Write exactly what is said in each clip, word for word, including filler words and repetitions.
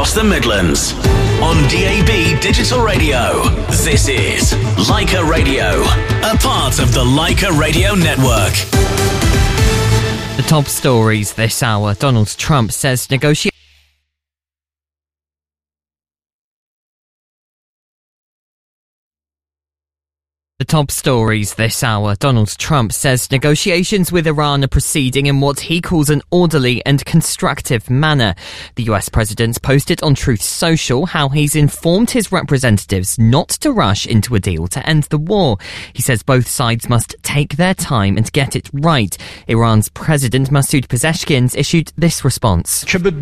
across the Midlands. On D A B Digital Radio, this is Leica Radio, a part of the Leica Radio Network. The top stories this hour. Donald Trump says negotiations The top stories this hour. Donald Trump says negotiations with Iran are proceeding in what he calls an orderly and constructive manner. The U S president posted on Truth Social how he's informed his representatives not to rush into a deal to end the war. He says both sides must take their time and get it right. Iran's President Masoud Pezeshkian issued this response.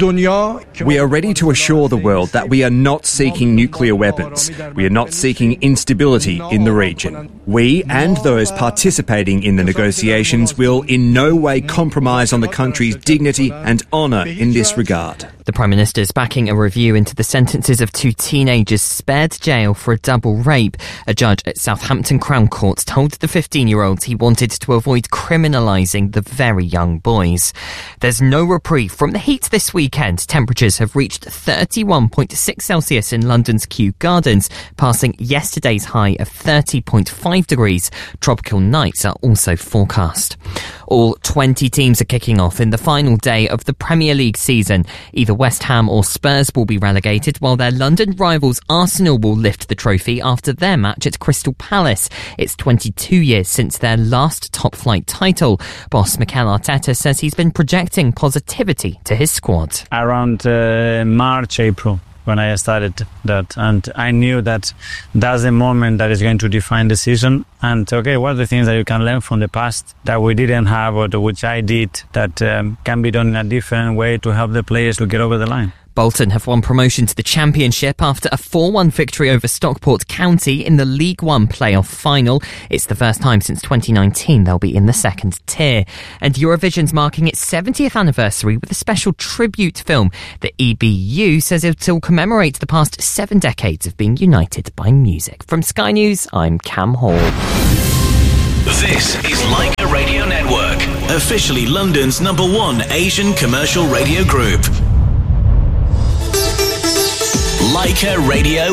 We are ready to assure the world that we are not seeking nuclear weapons. We are not seeking instability in the region. We and those participating in the negotiations will in no way compromise on the country's dignity and honour in this regard. The Prime Minister is backing a review into the sentences of two teenagers spared jail for a double rape. A judge at Southampton Crown Court told the fifteen-year-olds he wanted to avoid criminalising the very young boys. There's no reprieve from the heat this weekend. Temperatures have reached thirty-one point six Celsius in London's Kew Gardens, passing yesterday's high of thirty point five degrees. Tropical nights are also forecast. All twenty teams are kicking off in the final day of the Premier League season. Either West Ham or Spurs will be relegated, while their London rivals Arsenal will lift the trophy after their match at Crystal Palace. It's twenty-two years since their last top-flight title. Boss Mikel Arteta says he's been projecting positivity to his squad. Around uh, March, April, when I started that, and I knew that that's the moment that is going to define the season. And okay, what are the things that you can learn from the past that we didn't have, or which I did, that um, can be done in a different way to help the players to get over the line? Bolton have won promotion to the Championship after a four one victory over Stockport County in the League One playoff final. It's the first time since twenty nineteen they'll be in the second tier. And Eurovision's marking its seventieth anniversary with a special tribute film. The E B U says it'll commemorate the past seven decades of being united by music. From Sky News, I'm Cam Hall. This is Leica Radio Network, officially London's number one Asian commercial radio group. Leica Radio